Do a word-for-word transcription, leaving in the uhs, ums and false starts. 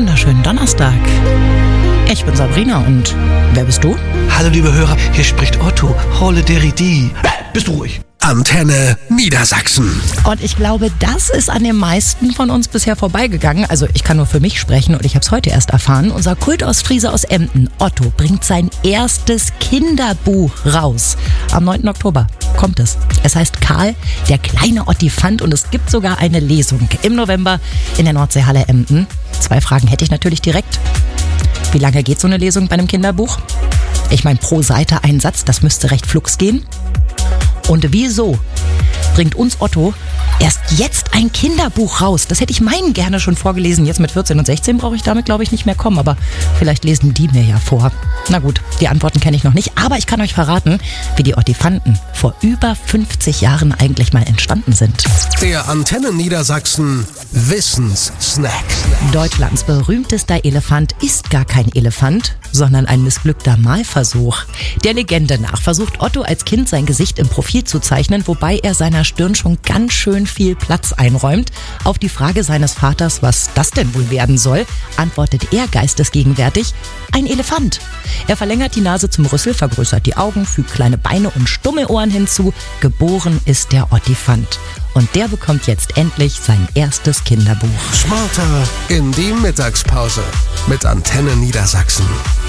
wunderschönen Donnerstag. Ich bin Sabrina und wer bist du? Hallo liebe Hörer, hier spricht Otto. Holle Deridi. Bist du ruhig? Antenne Niedersachsen. Und ich glaube, das ist an den meisten von uns bisher vorbeigegangen. Also ich kann nur für mich sprechen und ich habe es heute erst erfahren. Unser Kultostfriese aus Emden, Otto, bringt sein erstes Kinderbuch raus. Am neunten Oktober kommt es. Es heißt Karl, der kleine Ottifant, und es gibt sogar eine Lesung im November in der Nordseehalle Emden. Zwei Fragen hätte ich natürlich direkt. Wie lange geht so eine Lesung bei einem Kinderbuch? Ich meine, pro Seite ein Satz, das müsste recht flugs gehen. Und wieso bringt uns Otto erst jetzt ein Kinderbuch raus? Das hätte ich meinen gerne schon vorgelesen. Jetzt mit vierzehn und sechzehn brauche ich damit, glaube ich, nicht mehr kommen. Aber vielleicht lesen die mir ja vor. Na gut, die Antworten kenne ich noch nicht. Aber ich kann euch verraten, wie die Ottifanten vor über fünfzig Jahren eigentlich mal entstanden sind. Der Antenne Niedersachsen Wissenssnack. Deutschlands berühmtester Elefant ist gar kein Elefant, sondern ein missglückter Malversuch. Der Legende nach versucht Otto als Kind sein Gesicht im Profil zu zeichnen, wobei er seiner Stirn schon ganz schön viel Platz einräumt. Auf die Frage seines Vaters, was das denn wohl werden soll, antwortet er geistesgegenwärtig: ein Elefant. Er verlängert die Nase zum Rüssel, vergrößert die Augen, fügt kleine Beine und stumme Ohren hinzu. Geboren ist der Ottifant. Und der bekommt jetzt endlich sein erstes Kinderbuch. Smarter in die Mittagspause mit Antenne Niedersachsen.